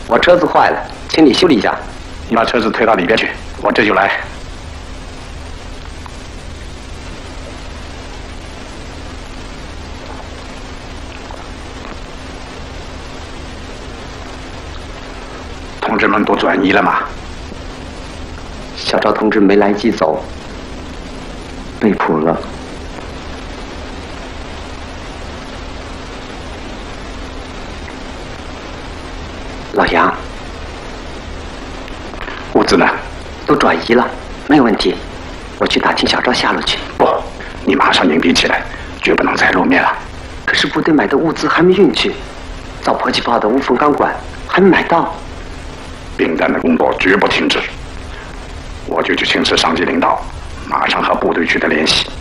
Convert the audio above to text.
我车子坏了，请你修理一下。 你把车子推到里边去，我这就来。同志们都转移了吗？ 小赵同志没来及走，被捕了。老杨， 物资呢？ 都转移了，没有问题。我去打听小赵下落去。 不，你马上营地起来，绝不能再露面了。 可是部队买的物资还没运去，造迫击炮的无缝钢管还没买到。 兵站的工作绝不停止。我就去请示上级领导，马上和部队取得联系。